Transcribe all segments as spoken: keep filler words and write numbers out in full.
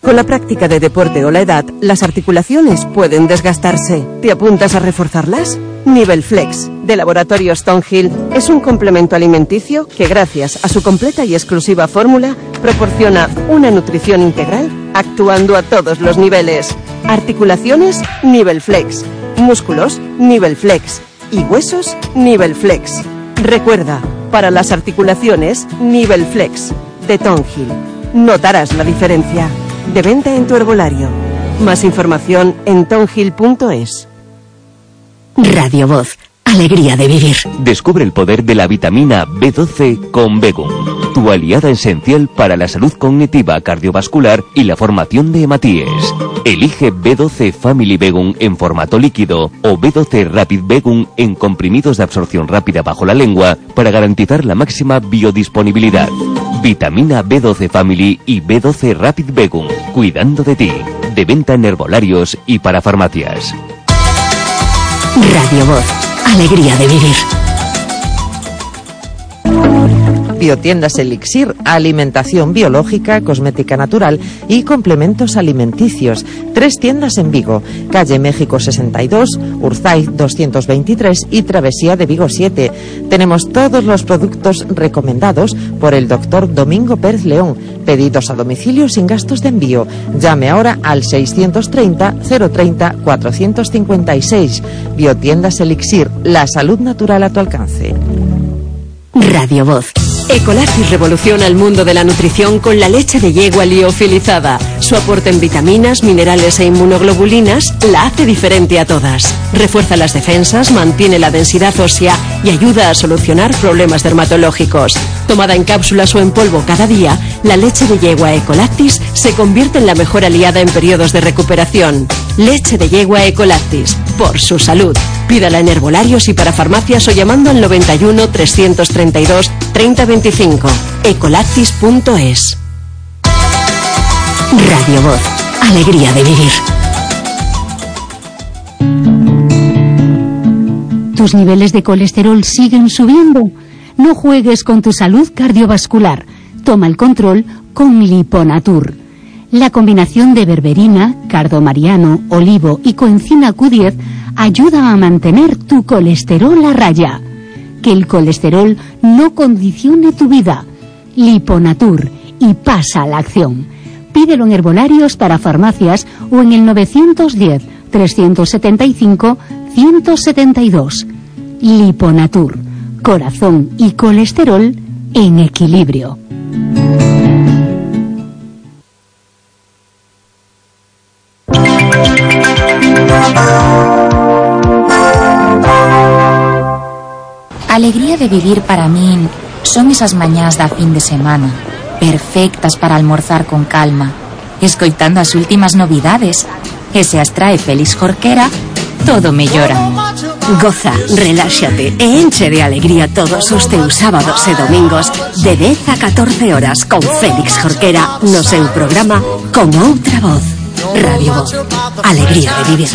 Con la práctica de deporte o la edad, las articulaciones pueden desgastarse. ¿Te apuntas a reforzarlas? Nivelflex, de Laboratorios Thornhill, es un complemento alimenticio que, gracias a su completa y exclusiva fórmula, proporciona una nutrición integral actuando a todos los niveles. Articulaciones, Nivelflex. Músculos, Nivelflex. Y huesos, Nivelflex. Recuerda, para las articulaciones, Nivelflex, de Thornhill. Notarás la diferencia. De venta en tu herbolario. Más información en thornhill punto es. Radio Voz, alegría de vivir. Descubre el poder de la vitamina B doce con Begum, tu aliada esencial para la salud cognitiva, cardiovascular y la formación de hematíes. Elige B doce Family Begum en formato líquido o B doce Rapid Begum en comprimidos de absorción rápida bajo la lengua para garantizar la máxima biodisponibilidad. Vitamina B doce Family y B doce Rapid Begum, cuidando de ti. De venta en herbolarios y para farmacias. Radio Voz, alegría de vivir. Biotiendas Elixir, alimentación biológica, cosmética natural y complementos alimenticios. Tres tiendas en Vigo, calle México sesenta y dos, Urzaiz doscientos veintitrés y Travesía de Vigo siete. Tenemos todos los productos recomendados por el doctor Domingo Pérez León. Pedidos a domicilio sin gastos de envío. Llame ahora al seiscientos treinta, cero treinta, cuatrocientos cincuenta y seis. Biotiendas Elixir, la salud natural a tu alcance. Radio Voz. Ecolactis revoluciona el mundo de la nutrición con la leche de yegua liofilizada. Su aporte en vitaminas, minerales e inmunoglobulinas la hace diferente a todas. Refuerza las defensas, mantiene la densidad ósea y ayuda a solucionar problemas dermatológicos. Tomada en cápsulas o en polvo cada día, la leche de yegua Ecolactis se convierte en la mejor aliada en periodos de recuperación. Leche de yegua Ecolactis, por su salud. Pídala en herbolarios y para farmacias o llamando al noventa y uno, trescientos treinta y dos, treinta veinticinco. ecolactis punto es. Radio Voz, alegría de vivir. ¿Tus niveles de colesterol siguen subiendo? No juegues con tu salud cardiovascular. Toma el control con Liponatur. La combinación de berberina, cardomariano, olivo y coenzima Q diez ayuda a mantener tu colesterol a raya. Que el colesterol no condicione tu vida. Liponatur, y pasa a la acción. Pídelo en herbolarios para farmacias o en el novecientos diez, trescientos setenta y cinco, ciento setenta y dos. Liponatur, corazón y colesterol en equilibrio. Alegría de vivir para min son esas mañás da fin de semana, perfectas para almorzar con calma, escoitando as últimas novidades, e se as trae Félix Jorquera, todo mellora. Goza, reláxate e enche de alegría todos os teus sábados e domingos de dez a catorce horas con Félix Jorquera no seu programa Con Outra Voz. Radio Voz, alegría de vivir.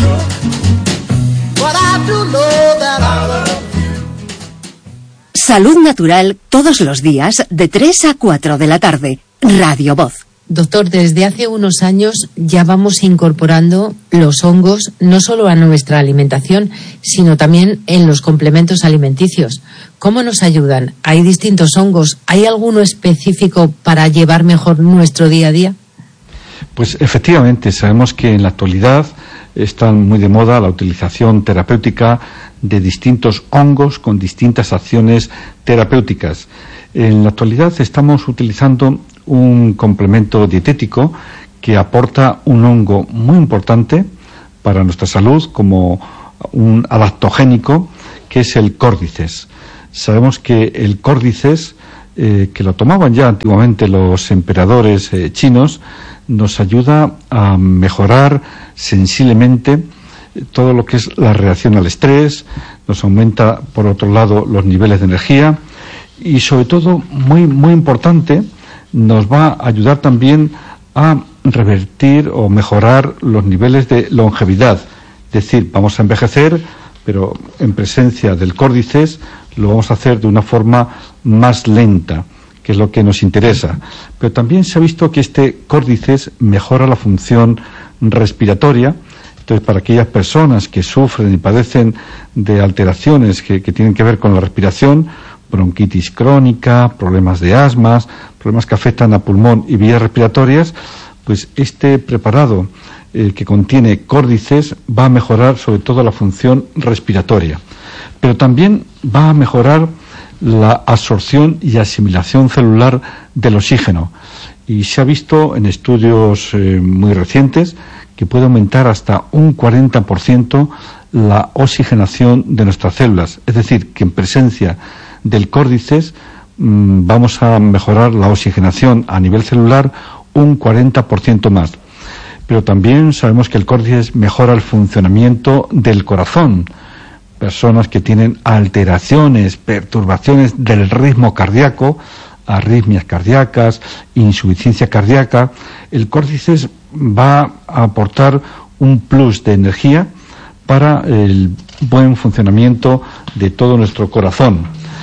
Salud natural todos los días de tres a cuatro de la tarde. Radio Voz. Doctor, desde hace unos años ya vamos incorporando los hongos no solo a nuestra alimentación, sino también en los complementos alimenticios. ¿Cómo nos ayudan? ¿Hay distintos hongos? ¿Hay alguno específico para llevar mejor nuestro día a día? Pues efectivamente, sabemos que en la actualidad están muy de moda la utilización terapéutica de distintos hongos con distintas acciones terapéuticas. En la actualidad estamos utilizando un complemento dietético que aporta un hongo muy importante para nuestra salud como un adaptogénico, que es el córdices. Sabemos que el córdices, eh, que lo tomaban ya antiguamente los emperadores eh, chinos, nos ayuda a mejorar sensiblemente todo lo que es la reacción al estrés, nos aumenta por otro lado los niveles de energía y sobre todo, muy muy importante, nos va a ayudar también a revertir o mejorar los niveles de longevidad. Es decir, vamos a envejecer, pero en presencia del córdices lo vamos a hacer de una forma más lenta, que es lo que nos interesa. Pero también se ha visto que este córdices mejora la función respiratoria. Entonces, para aquellas personas que sufren y padecen de alteraciones que, que tienen que ver con la respiración, bronquitis crónica, problemas de asmas, problemas que afectan a pulmón y vías respiratorias, pues este preparado eh, que contiene córdices va a mejorar sobre todo la función respiratoria. Pero también va a mejorar la absorción y asimilación celular del oxígeno. Y se ha visto en estudios eh, muy recientes que puede aumentar hasta un cuarenta por ciento la oxigenación de nuestras células. Es decir, que en presencia del córdices mmm, vamos a mejorar la oxigenación a nivel celular un cuarenta por ciento más. Pero también sabemos que el córdices mejora el funcionamiento del corazón. Personas que tienen alteraciones, perturbaciones del ritmo cardíaco, arritmias cardíacas, insuficiencia cardíaca, el córdices va a aportar un plus de energía para el buen funcionamiento de todo nuestro corazón.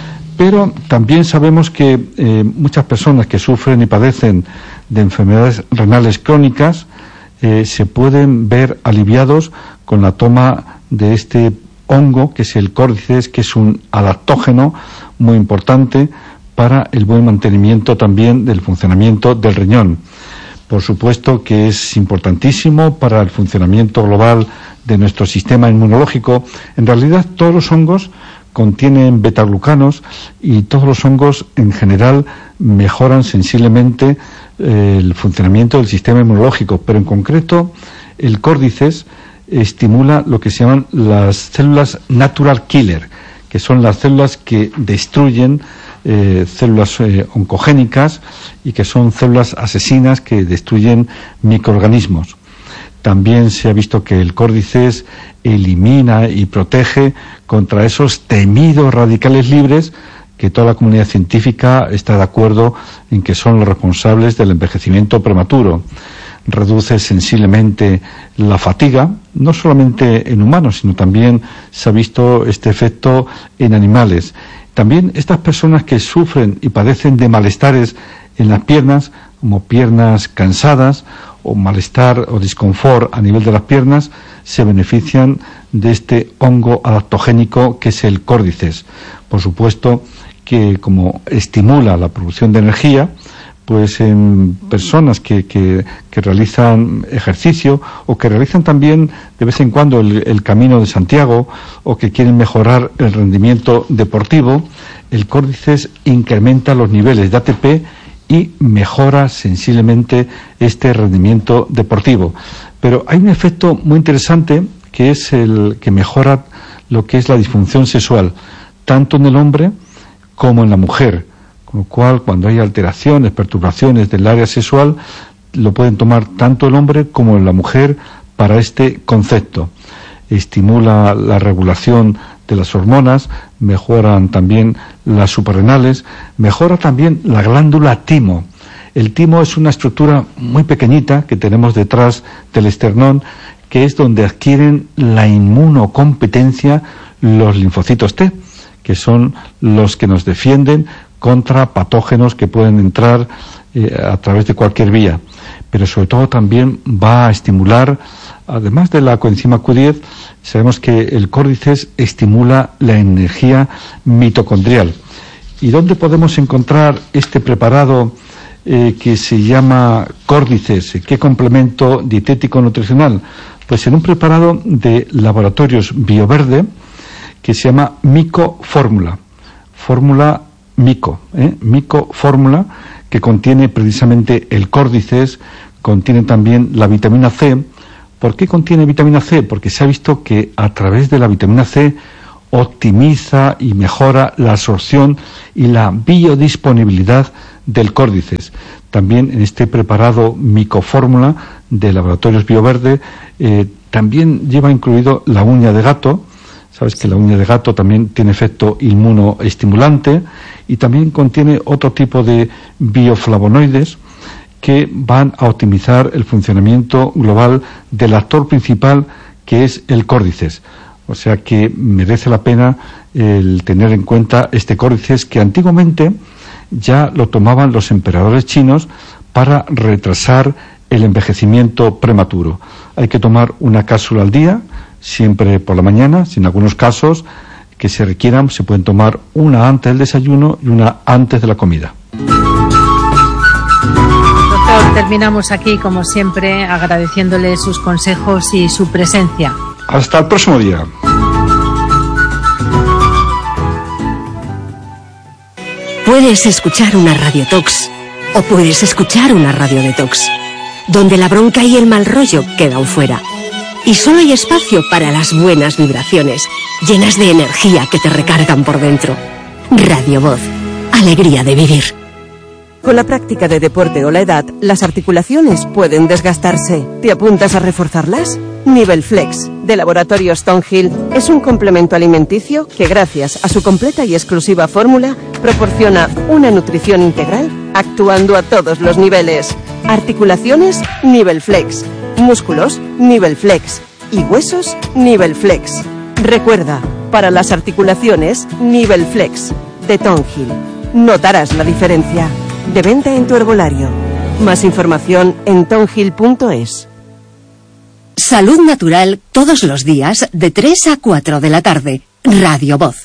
Pero también sabemos que eh, muchas personas que sufren y padecen de enfermedades renales crónicas eh, se pueden ver aliviados con la toma de este hongo, que es el córdices, que es un adaptógeno muy importante para el buen mantenimiento también del funcionamiento del riñón. Por supuesto que es importantísimo para el funcionamiento global de nuestro sistema inmunológico. En realidad, todos los hongos contienen betaglucanos y todos los hongos en general mejoran sensiblemente eh, el funcionamiento del sistema inmunológico, pero en concreto el córdices estimula lo que se llaman las células natural killer, que son las células que destruyen eh, células eh, oncogénicas y que son células asesinas que destruyen microorganismos. También se ha visto que el córdices elimina y protege contra esos temidos radicales libres que toda la comunidad científica está de acuerdo en que son los responsables del envejecimiento prematuro. Reduce sensiblemente la fatiga, no solamente en humanos, sino también se ha visto este efecto en animales. También estas personas que sufren y padecen de malestares en las piernas, como piernas cansadas, o malestar o disconfort a nivel de las piernas, se benefician de este hongo adaptogénico que es el córdices. Por supuesto que como estimula la producción de energía, pues en personas que, que, que realizan ejercicio o que realizan también de vez en cuando el, el Camino de Santiago o que quieren mejorar el rendimiento deportivo, el córdices incrementa los niveles de A T P y mejora sensiblemente este rendimiento deportivo. Pero hay un efecto muy interesante que es el que mejora lo que es la disfunción sexual, tanto en el hombre como en la mujer. Con lo cual, cuando hay alteraciones, perturbaciones del área sexual, lo pueden tomar tanto el hombre como la mujer para este concepto. Estimula la regulación de las hormonas, mejoran también las suprarrenales, mejora también la glándula timo. El timo es una estructura muy pequeñita que tenemos detrás del esternón, que es donde adquieren la inmunocompetencia los linfocitos T, que son los que nos defienden contra patógenos que pueden entrar eh, a través de cualquier vía. Pero sobre todo también va a estimular, además de la coenzima Q diez, sabemos que el córdices estimula la energía mitocondrial. ¿Y dónde podemos encontrar este preparado eh, que se llama córdices? ¿Qué complemento dietético nutricional? Pues en un preparado de Laboratorios Bioverde que se llama Mico Fórmula. Fórmula Mico, ¿eh? Mico Fórmula, que contiene precisamente el córdices, contiene también la vitamina C. ¿Por qué contiene vitamina C? Porque se ha visto que a través de la vitamina C optimiza y mejora la absorción y la biodisponibilidad del córdices. También en este preparado Micofórmula de Laboratorios Bioverde eh, también lleva incluido la uña de gato. Sabes que la uña de gato también tiene efecto inmunoestimulante y también contiene otro tipo de bioflavonoides que van a optimizar el funcionamiento global del actor principal, que es el córdices. O sea que merece la pena el tener en cuenta este córdices, que antiguamente ya lo tomaban los emperadores chinos para retrasar el envejecimiento prematuro. Hay que tomar una cápsula al día, siempre por la mañana, si en algunos casos que se requieran se pueden tomar una antes del desayuno y una antes de la comida. Doctor, terminamos aquí como siempre agradeciéndole sus consejos y su presencia. Hasta el próximo día. Puedes escuchar una radiotox o puedes escuchar una radio detox, donde la bronca y el mal rollo quedan fuera. Y solo hay espacio para las buenas vibraciones, llenas de energía que te recargan por dentro. Radio Voz, alegría de vivir. Con la práctica de deporte o la edad, las articulaciones pueden desgastarse. ¿Te apuntas a reforzarlas? Nivel Flex, de Laboratorio Stonehill, es un complemento alimenticio que, gracias a su completa y exclusiva fórmula, proporciona una nutrición integral, actuando a todos los niveles. Articulaciones, Nivel Flex. Músculos, Nivel Flex. Y huesos, Nivel Flex. Recuerda, para las articulaciones, Nivel Flex, de Stonehill. Notarás la diferencia. De venta en tu herbolario. Más información en stonehill punto es. Salud natural todos los días de tres a cuatro de la tarde. Radio Voz.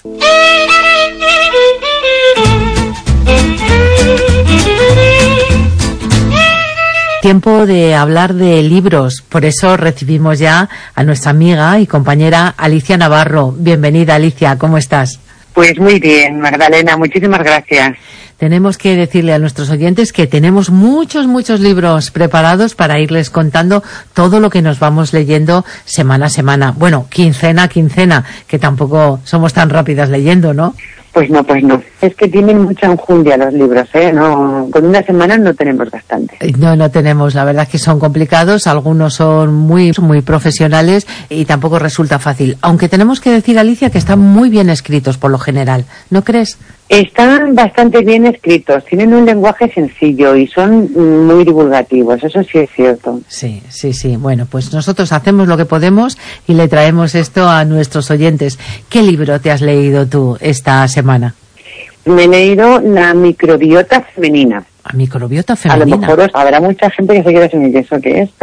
Tiempo de hablar de libros, por eso recibimos ya a nuestra amiga y compañera Alicia Navarro. Bienvenida, Alicia, ¿cómo estás? Pues muy bien, Magdalena, muchísimas gracias. Tenemos que decirle a nuestros oyentes que tenemos muchos, muchos libros preparados para irles contando todo lo que nos vamos leyendo semana a semana. Bueno, quincena a quincena, que tampoco somos tan rápidas leyendo, ¿no? Pues no, pues no. Es que tienen mucha enjundia los libros, ¿eh? No, con una semana no tenemos bastante. No, no tenemos. La verdad es que son complicados. Algunos son muy, muy profesionales y tampoco resulta fácil. Aunque tenemos que decir, Alicia, que están muy bien escritos por lo general. ¿No crees? Están bastante bien escritos, tienen un lenguaje sencillo y son muy divulgativos, eso sí es cierto. Sí, sí, sí. Bueno, pues nosotros hacemos lo que podemos y le traemos esto a nuestros oyentes. ¿Qué libro te has leído tú esta semana? Me he leído La microbiota femenina. ¿La microbiota femenina? A lo mejor habrá mucha gente que se quiera saber eso qué es.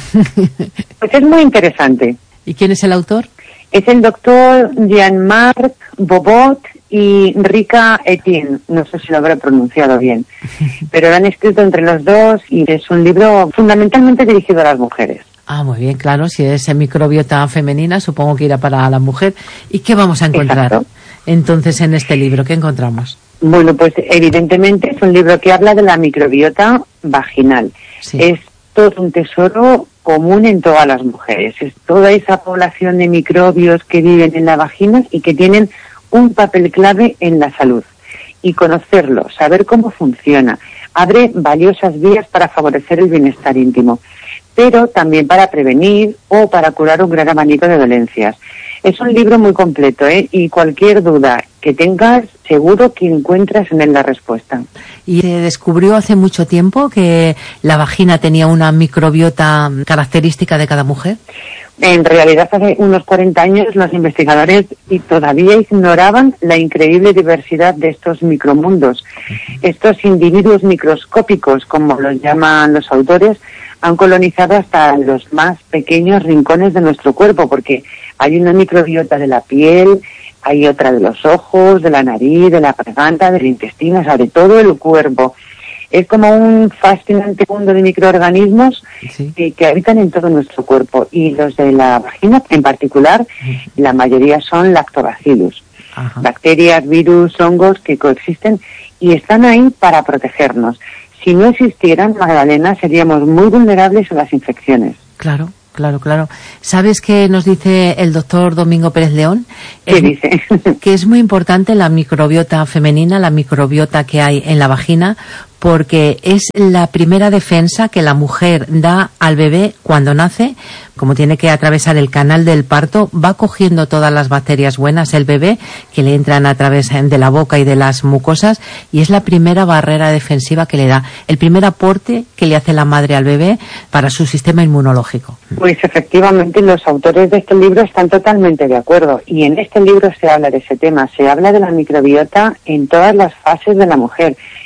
Pues es muy interesante. ¿Y quién es el autor? Es el doctor Jean-Marc Bobot y Rika Etienne, no sé si lo habré pronunciado bien, pero lo han escrito entre los dos y es un libro fundamentalmente dirigido a las mujeres. Ah, muy bien, claro, si es microbiota femenina, supongo que irá para la mujer. ¿Y qué vamos a encontrar? Exacto. Entonces en este libro? ¿Qué encontramos? Bueno, pues evidentemente es un libro que habla de la microbiota vaginal. Sí. Es todo un tesoro común en todas las mujeres. Es toda esa población de microbios que viven en la vagina y que tienen un papel clave en la salud. Y conocerlo, saber cómo funciona, abre valiosas vías para favorecer el bienestar íntimo, pero también para prevenir o para curar un gran abanico de dolencias. Es un libro muy completo, ¿eh? Y cualquier duda que tengas, seguro que encuentras en él la respuesta. ¿Y se descubrió hace mucho tiempo que la vagina tenía una microbiota característica de cada mujer? En realidad, hace unos cuarenta años los investigadores y todavía ignoraban la increíble diversidad de estos micromundos. Estos individuos microscópicos, como los llaman los autores, han colonizado hasta los más pequeños rincones de nuestro cuerpo, porque hay una microbiota de la piel, hay otra de los ojos, de la nariz, de la garganta, del intestino, o sea, de todo el cuerpo. Es como un fascinante mundo de microorganismos sí. que, que habitan en todo nuestro cuerpo. Y los de la vagina, en particular, la mayoría son lactobacillus. Ajá. Bacterias, virus, hongos que coexisten y están ahí para protegernos. Si no existieran, Magdalena, seríamos muy vulnerables a las infecciones. Claro. Claro, claro. ¿Sabes qué nos dice el doctor Domingo Pérez León? ¿Qué es, dice? Que es muy importante la microbiota femenina, la microbiota que hay en la vagina, porque es la primera defensa que la mujer da al bebé cuando nace. Como tiene que atravesar el canal del parto, va cogiendo todas las bacterias buenas el bebé que le entran a través de la boca y de las mucosas, y es la primera barrera defensiva que le da, el primer aporte que le hace la madre al bebé para su sistema inmunológico. Pues efectivamente los autores de este libro están totalmente de acuerdo, y en este libro se habla de ese tema, se habla de la microbiota en todas las fases de la mujer,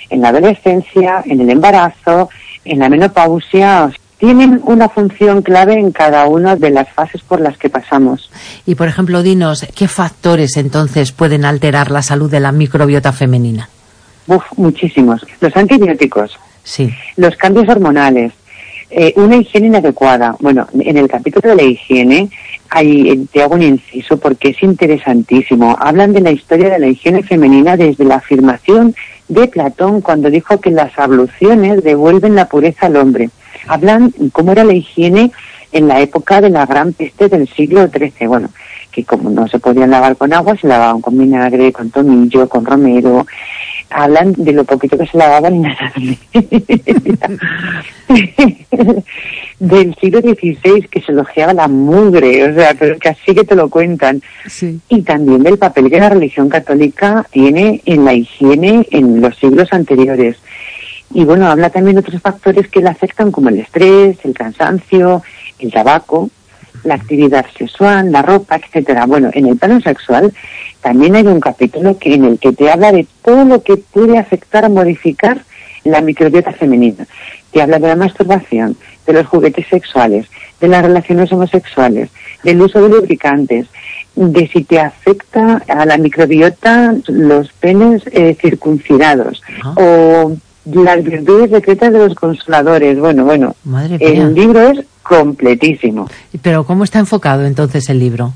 en la adolescencia, en el embarazo, en la menopausia. Tienen una función clave en cada una de las fases por las que pasamos. Y, por ejemplo, dinos, ¿qué factores entonces pueden alterar la salud de la microbiota femenina? Uf, muchísimos. Los antibióticos, sí. Los cambios hormonales, eh, una higiene inadecuada. Bueno, en el capítulo de la higiene hay, te hago un inciso porque es interesantísimo. Hablan de la historia de la higiene femenina desde la afirmación de Platón cuando dijo que las abluciones devuelven la pureza al hombre. Hablan cómo era la higiene en la época de la gran peste del siglo trece. Bueno, que como no se podían lavar con agua, se lavaban con vinagre, con tomillo, con romero. Hablan de lo poquito que se lavaban y nada. Del siglo dieciséis, que se elogiaba la mugre, o sea, pero que así que te lo cuentan. Sí. Y también del papel que la religión católica tiene en la higiene en los siglos anteriores. Y bueno, habla también de otros factores que la afectan, como el estrés, el cansancio, el tabaco, la actividad sexual, la ropa, etcétera. Bueno, en el plano sexual también hay un capítulo que en el que te habla de todo lo que puede afectar o modificar la microbiota femenina. Te habla de la masturbación, de los juguetes sexuales, de las relaciones homosexuales, del uso de lubricantes, de si te afecta a la microbiota los penes eh, circuncidados, uh-huh. o las virtudes secretas de los consoladores. Bueno, bueno, Madre mía. El libro es completísimo. Pero ¿cómo está enfocado entonces el libro?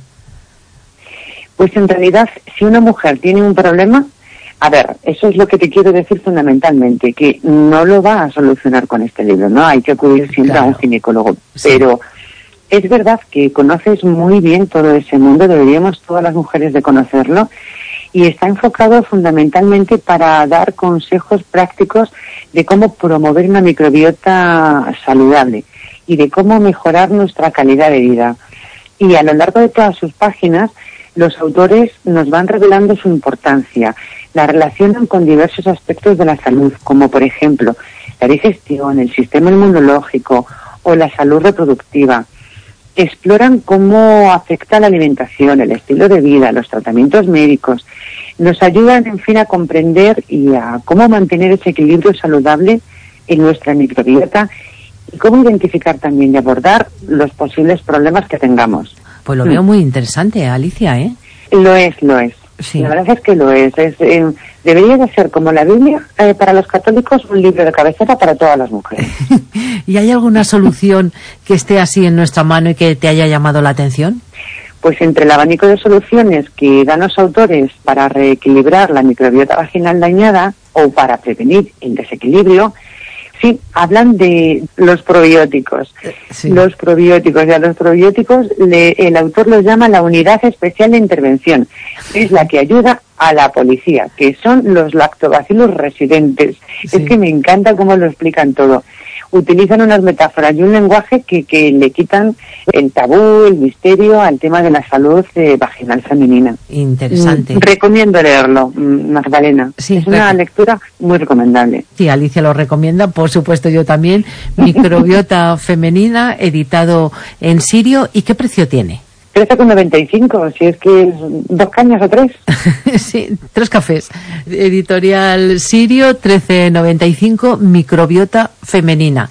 Pues en realidad, si una mujer tiene un problema, a ver, eso es lo que te quiero decir fundamentalmente, que no lo va a solucionar con este libro, ¿no? Hay que acudir siempre claro. a un ginecólogo. Sí. Pero es verdad que conoces muy bien todo ese mundo, deberíamos todas las mujeres de conocerlo, y está enfocado fundamentalmente para dar consejos prácticos de cómo promover una microbiota saludable y de cómo mejorar nuestra calidad de vida. Y a lo largo de todas sus páginas, los autores nos van revelando su importancia, la relacionan con diversos aspectos de la salud, como por ejemplo la digestión, el sistema inmunológico o la salud reproductiva. Exploran cómo afecta la alimentación, el estilo de vida, los tratamientos médicos. Nos ayudan, en fin, a comprender y a cómo mantener ese equilibrio saludable en nuestra microbiota y cómo identificar también y abordar los posibles problemas que tengamos. Pues lo veo muy interesante, Alicia, ¿eh? Lo es, lo es. Sí. La verdad es que lo es. es eh, debería de ser, como la Biblia, eh, para los católicos, un libro de cabecera para todas las mujeres. ¿Y hay alguna solución que esté así en nuestra mano y que te haya llamado la atención? Pues entre el abanico de soluciones que dan los autores para reequilibrar la microbiota vaginal dañada o para prevenir el desequilibrio, sí, hablan de los probióticos. Sí. Los probióticos, y a los probióticos le, el autor los llama la unidad especial de intervención. Es la que ayuda a la policía, que son los lactobacillus residentes. Sí. Es que me encanta cómo lo explican todo. Utilizan unas metáforas y un lenguaje que, que le quitan el tabú, el misterio al tema de la salud eh, vaginal femenina. Interesante. Mm, recomiendo leerlo, Magdalena. Sí, es una rec- lectura muy recomendable. Sí, Alicia lo recomienda, por supuesto yo también. Microbiota femenina, editado en Sirio. ¿Y qué precio tiene? trece con noventa y cinco, si es que es dos cañas o tres. Sí, tres cafés. Editorial Sirio, trece noventa y cinco, Microbiota femenina.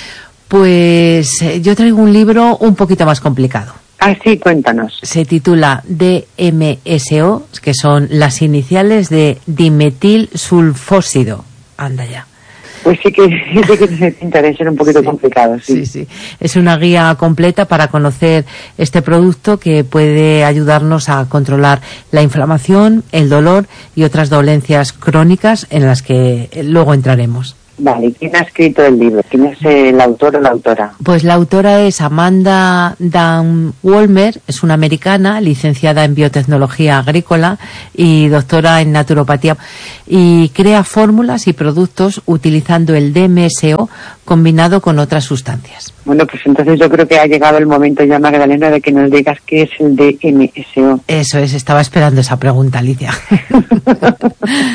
Pues eh, yo traigo un libro un poquito más complicado. Ah, sí, cuéntanos. Se titula D M S O, que son las iniciales de dimetilsulfósido. Anda ya. Pues sí que, sí que te interesa, ser un poquito sí, complicado. Sí. sí, sí. Es una guía completa para conocer este producto que puede ayudarnos a controlar la inflamación, el dolor y otras dolencias crónicas en las que luego entraremos. Vale, ¿quién ha escrito el libro? ¿Quién es el autor o la autora? Pues la autora es Amanda Dan Wolmer, es una americana, licenciada en biotecnología agrícola y doctora en naturopatía, y crea fórmulas y productos utilizando el D M S O combinado con otras sustancias. Bueno, pues entonces yo creo que ha llegado el momento ya, Magdalena, de que nos digas qué es el D M S O. Eso es, estaba esperando esa pregunta, Alicia.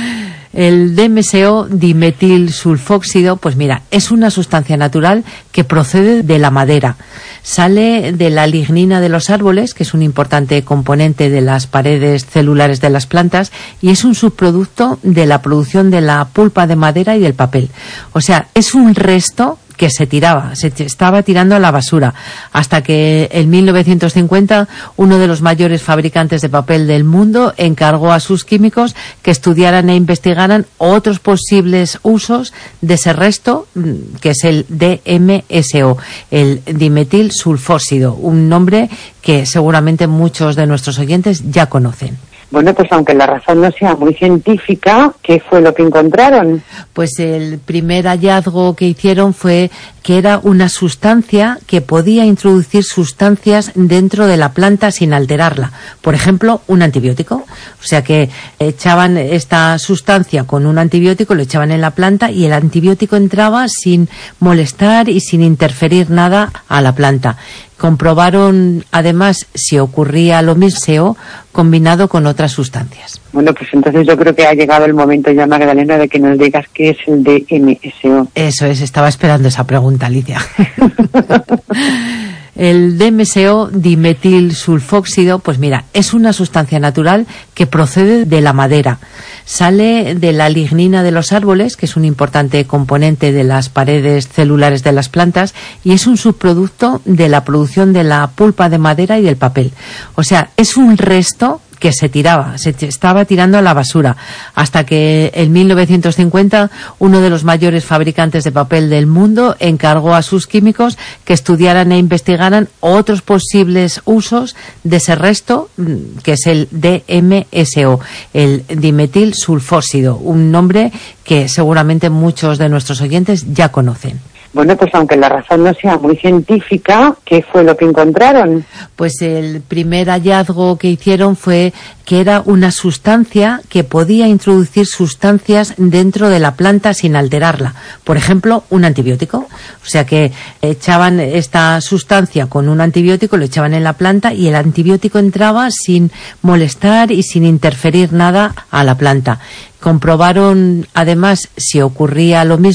El D M S O, dimetilsulfóxido, pues mira, es una sustancia natural que procede de la madera. Sale de la lignina de los árboles, que es un importante componente de las paredes celulares de las plantas, y es un subproducto de la producción de la pulpa de madera y del papel. O sea, es un resto que se tiraba, se estaba tirando a la basura, hasta que en mil novecientos cincuenta uno de los mayores fabricantes de papel del mundo encargó a sus químicos que estudiaran e investigaran otros posibles usos de ese resto, que es el D M S O, el dimetilsulfóxido, un nombre que seguramente muchos de nuestros oyentes ya conocen. Bueno, pues aunque la razón no sea muy científica, ¿qué fue lo que encontraron? Pues el primer hallazgo que hicieron fue que era una sustancia que podía introducir sustancias dentro de la planta sin alterarla. Por ejemplo, un antibiótico. O sea que echaban esta sustancia con un antibiótico, lo echaban en la planta y el antibiótico entraba sin molestar y sin interferir nada a la planta. Comprobaron además si ocurría lo mismo combinado con otras sustancias. Bueno, pues entonces yo creo que ha llegado el momento ya, Magdalena, de que nos digas qué es el D M S O. Eso es, estaba esperando esa pregunta, Alicia. El D M S O, dimetilsulfóxido, pues mira, es una sustancia natural que procede de la madera. Sale de la lignina de los árboles, que es un importante componente de las paredes celulares de las plantas, y es un subproducto de la producción de la pulpa de madera y del papel. O sea, es un resto que se tiraba, se estaba tirando a la basura, hasta que en mil novecientos cincuenta uno de los mayores fabricantes de papel del mundo encargó a sus químicos que estudiaran e investigaran otros posibles usos de ese resto, que es el D M S O, el dimetilsulfóxido, un nombre que seguramente muchos de nuestros oyentes ya conocen. Bueno, pues aunque la razón no sea muy científica, ¿qué fue lo que encontraron? Pues el primer hallazgo que hicieron fue que era una sustancia que podía introducir sustancias dentro de la planta sin alterarla. Por ejemplo, un antibiótico. O sea que echaban esta sustancia con un antibiótico, lo echaban en la planta y el antibiótico entraba sin molestar y sin interferir nada a la planta. Comprobaron además si ocurría lo mismo